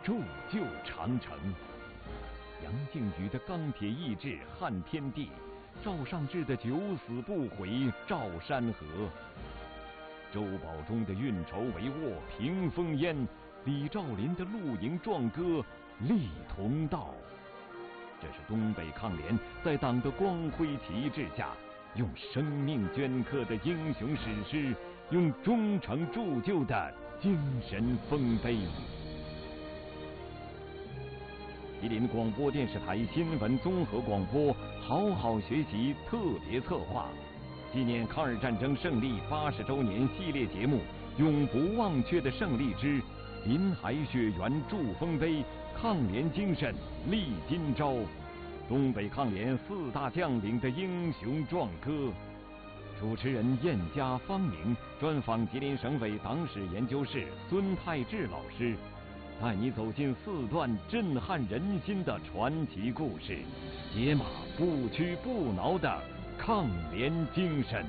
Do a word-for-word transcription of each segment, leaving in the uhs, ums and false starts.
铸就长城。杨靖宇的钢铁意志撼天地，赵尚志的九死不悔照山河，周保中的运筹帷幄平烽烟，李兆林的露营壮歌立同道。这是东北抗联在党的光辉旗帜下，用生命镌刻的英雄史诗，用忠诚铸就的精神丰碑。吉林广播电视台新闻综合广播好好学习特别策划，纪念抗日战争胜利八十周年系列节目《永不忘却的胜利之林海雪原筑丰碑，抗联精神立今朝》，东北抗联四大将领的英雄壮歌。主持人燕家方明专访吉林省委党史研究室孙泰志老师，带你走进四段震撼人心的传奇故事，解码不屈不挠的抗联精神。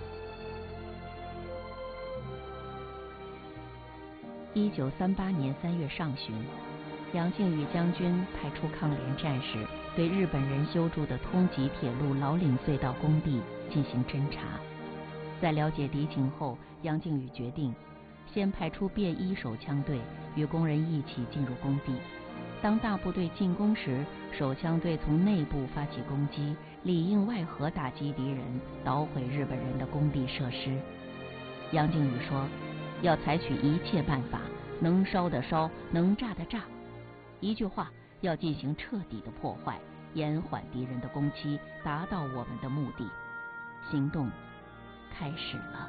一九三八年三月上旬，杨靖宇将军派出抗联战士对日本人修筑的通吉铁路老岭隧道工地进行侦查。在了解敌情后，杨靖宇决定先派出便衣手枪队与工人一起进入工地。当大部队进攻时，手枪队从内部发起攻击，里应外合打击敌人，捣毁日本人的工地设施。杨靖宇说，要采取一切办法，能烧的烧，能炸的炸。一句话，要进行彻底的破坏，延缓敌人的攻击，达到我们的目的。行动开始了。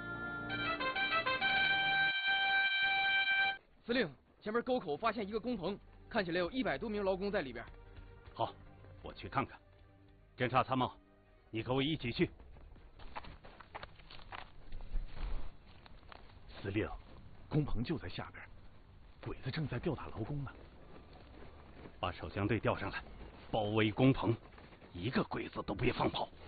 司令，前面沟口发现一个工棚，看起来有一百多名劳工在里边。 好，我去看看。侦察参谋，你和我一起去。 司令，工棚就在下边，鬼子正在吊打劳工呢。 把手枪队调上来，包围工棚，一个鬼子都别放跑。